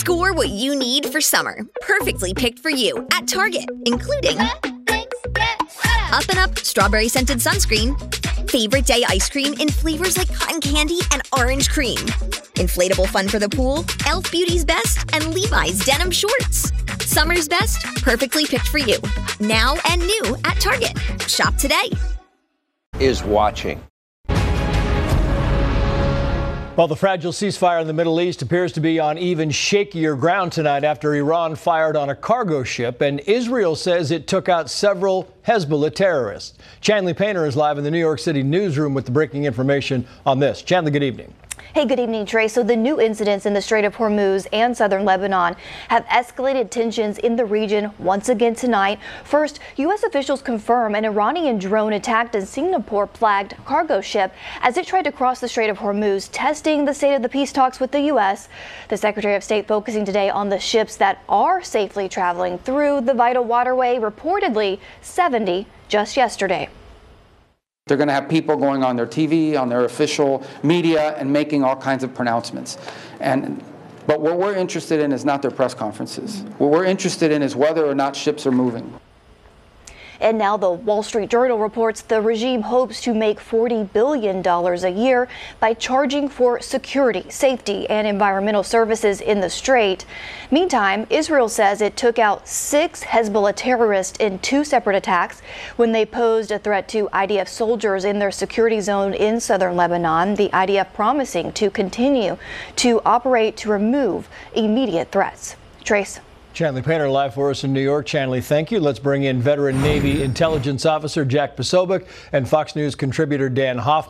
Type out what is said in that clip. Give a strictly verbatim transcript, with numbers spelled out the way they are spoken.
Score what you need for summer, perfectly picked for you at Target, including Up and Up Strawberry Scented Sunscreen, Favorite Day Ice Cream in flavors like cotton candy and orange cream, inflatable fun for the pool, e l f Beauty's Best, and Levi's Denim Shorts. Summer's best, perfectly picked for you. Now and new at Target. Shop today. Is watching. Well, the fragile ceasefire in the Middle East appears to be on even shakier ground tonight after Iran fired on a cargo ship, and Israel says it took out several Hezbollah terrorists. Chanley Painter is live in the New York City newsroom with the breaking information on this. Chanley, good evening. Hey, good evening, Trey. So the new incidents in the Strait of Hormuz and southern Lebanon have escalated tensions in the region once again tonight. First, U S officials confirm an Iranian drone attacked a Singapore-flagged cargo ship as it tried to cross the Strait of Hormuz, testing the state of the peace talks with the U S. The Secretary of State focusing today on the ships that are safely traveling through the vital waterway, reportedly seventy just yesterday. They're going to have people going on their T V, on their official media, and making all kinds of pronouncements. And, but what we're interested in is not their press conferences. What we're interested in is whether or not ships are moving. And now the Wall Street Journal reports the regime hopes to make forty billion dollars a year by charging for security, safety, and environmental services in the Strait. Meantime, Israel says it took out six Hezbollah terrorists in two separate attacks when they posed a threat to I D F soldiers in their security zone in southern Lebanon, the I D F promising to continue to operate to remove immediate threats. Trace. Chanley Painter live for us in New York. Chanley, thank you. Let's bring in veteran Navy intelligence officer Jack Posobiec and Fox News contributor Dan Hoffman.